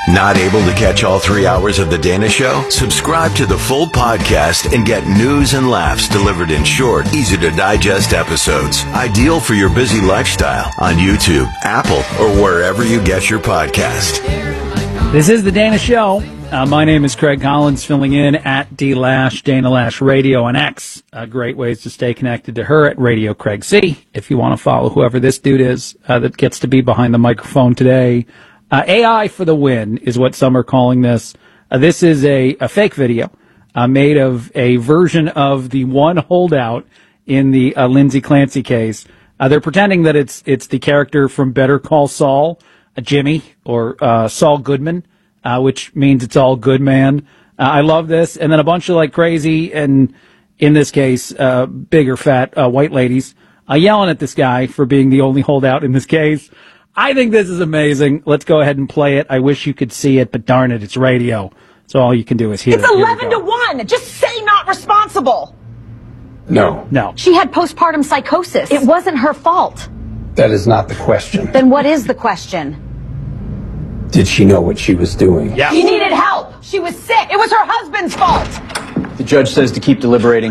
Not able to catch all 3 hours of The Dana Show? Subscribe to the full podcast and get news and laughs delivered in short, easy-to-digest episodes. Ideal for your busy lifestyle on YouTube, Apple, or wherever you get your podcast. This is The Dana Show. My name is Craig Collins, filling in at D-Lash, Dana Lash Radio on X. Great ways to stay connected to her at Radio Craig C. If you want to follow whoever this dude is that gets to be behind the microphone today. AI for the win is what some are calling this. This is a fake video made of a version of the one holdout in the Lindsay Clancy case. They're pretending that it's the character from Better Call Saul, Jimmy, or Saul Goodman, which means it's all good, man. I love this. And then a bunch of like crazy, and in this case, bigger fat white ladies yelling at this guy for being the only holdout in this case. I think this is amazing. Let's go ahead and play it. I wish you could see it, but darn it, it's radio. So all you can do is hear it. It's 11-1. Just say not responsible. No. She had postpartum psychosis. It wasn't her fault. That is not the question. Then what is the question? Did she know what she was doing? Yeah. She needed help. She was sick. It was her husband's fault. The judge says to keep deliberating.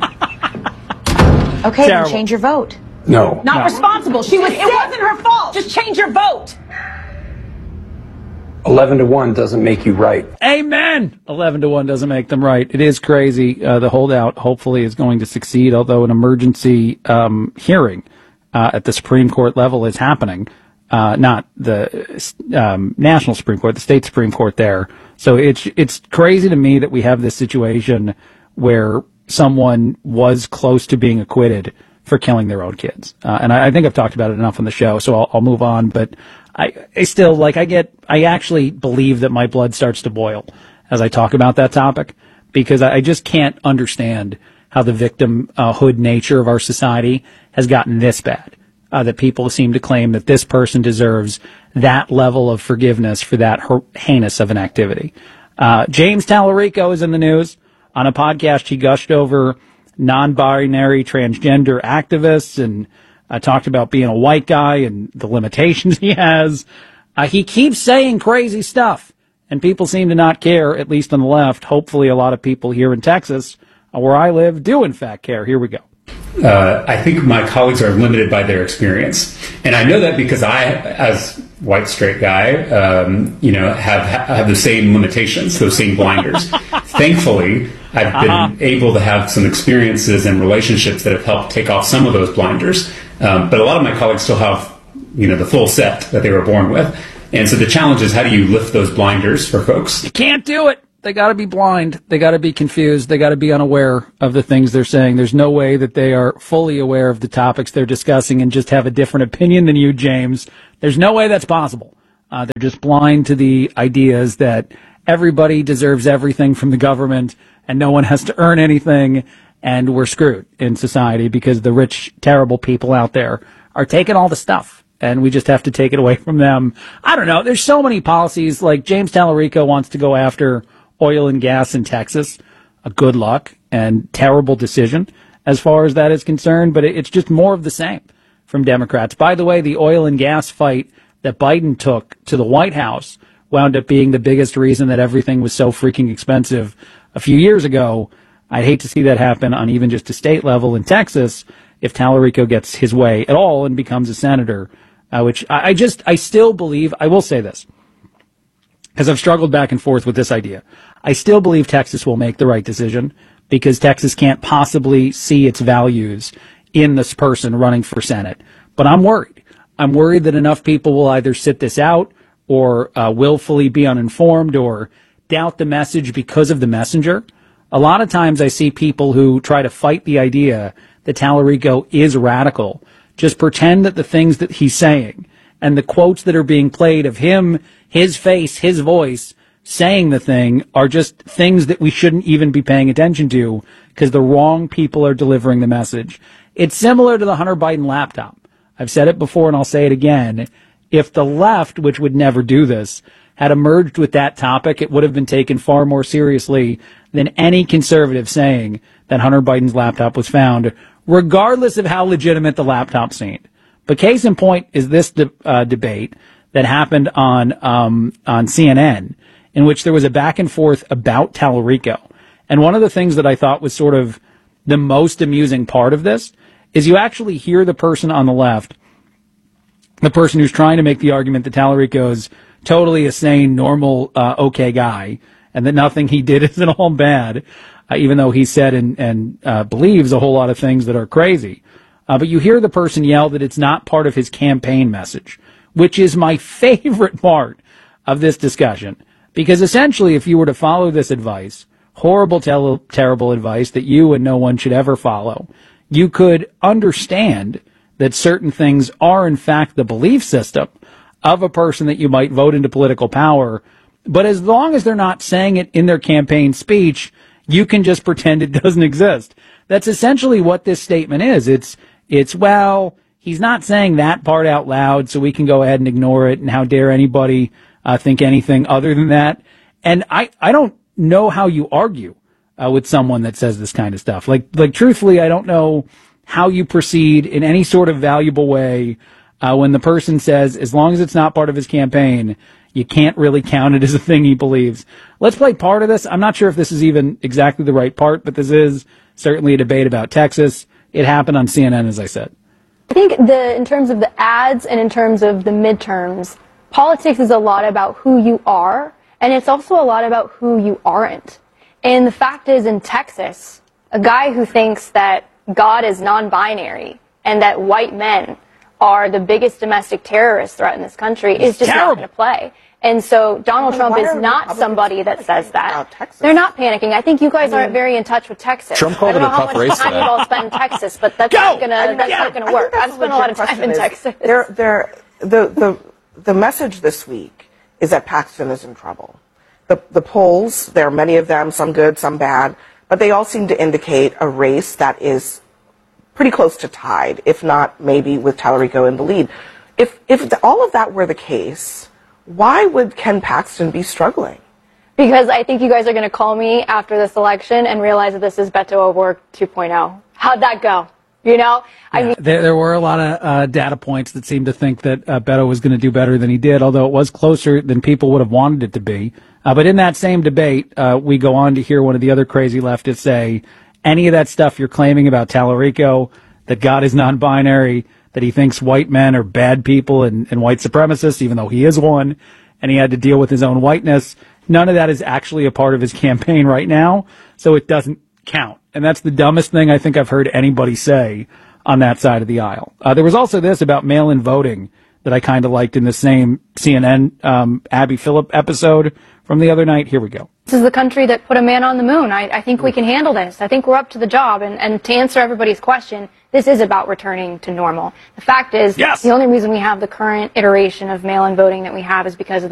Okay, Terrible. then change your vote. No. Not responsible. She was sick. It wasn't her fault. Just change your vote. 11-1 doesn't make you right. Amen. 11-1 doesn't make them right. It is crazy. The holdout hopefully is going to succeed, although an emergency hearing at the Supreme Court level is happening. Not the national Supreme Court, the state Supreme Court there. So it's crazy to me that we have this situation where someone was close to being acquitted for killing their own kids. And I think I've talked about it enough on the show, so I'll move on. But I still, like, I actually believe that my blood starts to boil as I talk about that topic, because I just can't understand how the victimhood nature of our society has gotten this bad. That people seem to claim that this person deserves that level of forgiveness for that heinous of an activity. James Tallarico is in the news. On a podcast, he gushed over non-binary transgender activists and talked about being a white guy and the limitations he has. He keeps saying crazy stuff, and people seem to not care, at least on the left. Hopefully a lot of people here in Texas, where I live, do in fact care. Here we go. I think my colleagues are limited by their experience. And I know that because I, as white straight guy, have the same limitations, those same blinders. Thankfully, I've been able to have some experiences and relationships that have helped take off some of those blinders. But a lot of my colleagues still have, the full set that they were born with. And so the challenge is, how do you lift those blinders for folks? You can't do it. They got to be blind. They got to be confused. They got to be unaware of the things they're saying. There's no way that they are fully aware of the topics they're discussing and just have a different opinion than you, James. There's no way that's possible. They're just blind to the ideas that everybody deserves everything from the government and no one has to earn anything, and we're screwed in society because the rich, terrible people out there are taking all the stuff, and we just have to take it away from them. I don't know. There's so many policies. Like James Tallarico wants to go after oil and gas in Texas. Good luck and terrible decision as far as that is concerned, but it's just more of the same from Democrats. By the way, the oil and gas fight that Biden took to the White House wound up being the biggest reason that everything was so freaking expensive a few years ago. I'd hate to see that happen on even just a state level in Texas if Tallarico gets his way at all and becomes a senator, which I still believe. I will say this, because I've struggled back and forth with this idea. I still believe Texas will make the right decision, because Texas can't possibly see its values in this person running for Senate. But I'm worried. I'm worried that enough people will either sit this out or willfully be uninformed or doubt the message because of the messenger. A lot of times I see people who try to fight the idea that Tallarico is radical just pretend that the things that he's saying and the quotes that are being played of him, his face, his voice, saying the thing are just things that we shouldn't even be paying attention to because the wrong people are delivering the message. It's similar to the Hunter Biden laptop. I've said it before and I'll say it again. If the left, which would never do this, had emerged with that topic, it would have been taken far more seriously than any conservative saying that Hunter Biden's laptop was found, regardless of how legitimate the laptop seemed. But case in point is this debate that happened on CNN, in which there was a back and forth about Tallarico. And one of the things that I thought was sort of the most amusing part of this is you actually hear the person on the left, the person who's trying to make the argument that Tallarico is totally a sane, normal, okay guy, and that nothing he did is at all bad, even though he said and believes a whole lot of things that are crazy. But you hear the person yell that it's not part of his campaign message, which is my favorite part of this discussion. Because essentially, if you were to follow this advice, horrible, terrible advice that you and no one should ever follow, you could understand that certain things are, in fact, the belief system of a person that you might vote into political power. But as long as they're not saying it in their campaign speech, you can just pretend it doesn't exist. That's essentially what this statement is. It's well, he's not saying that part out loud, so we can go ahead and ignore it, and how dare anybody think anything other than that. And I don't know how you argue with someone that says this kind of stuff. Like truthfully, I don't know how you proceed in any sort of valuable way when the person says, as long as it's not part of his campaign, you can't really count it as a thing he believes. Let's play part of this. I'm not sure if this is even exactly the right part, but this is certainly a debate about Texas. It happened on CNN, as I said. I think in terms of the ads and in terms of the midterms, politics is a lot about who you are, and it's also a lot about who you aren't. And the fact is, in Texas, a guy who thinks that God is non-binary and that white men are the biggest domestic terrorist threat in this country is just not going to play. And so Donald Trump is not somebody that says that. They're not panicking. I think you guys aren't very in touch with Texas. Trump called it a tough race I don't know how much time you've all spent in Texas, but that's not gonna work. I've spent a lot of time in Texas. The message this week is that Paxton is in trouble. The polls, there are many of them, some good, some bad, but they all seem to indicate a race that is pretty close to tied, if not maybe with Tallarico in the lead. If all of that were the case, why would Ken Paxton be struggling? Because I think you guys are going to call me after this election and realize that this is Beto O'Rourke 2.0. How'd that go? You know? I mean, there were a lot of data points that seemed to think that Beto was going to do better than he did, although it was closer than people would have wanted it to be. But in that same debate, we go on to hear one of the other crazy leftists say, any of that stuff you're claiming about Tallarico, that God is non-binary, that he thinks white men are bad people and white supremacists, even though he is one, and he had to deal with his own whiteness. None of that is actually a part of his campaign right now, so it doesn't count. And that's the dumbest thing I think I've heard anybody say on that side of the aisle. There was also this about mail-in voting that I kind of liked in the same CNN Abby Phillip episode from the other night. Here we go. This is the country that put a man on the moon. I think we can handle this. I think we're up to the job. And to answer everybody's question, this is about returning to normal. The fact is, the only reason we have the current iteration of mail-in voting that we have is because of